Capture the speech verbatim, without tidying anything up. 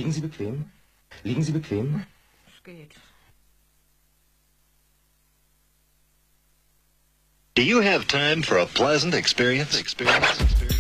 Liegen Sie bequem? Liegen Sie bequem? Es geht. Do you have time for a pleasant experience? Experience?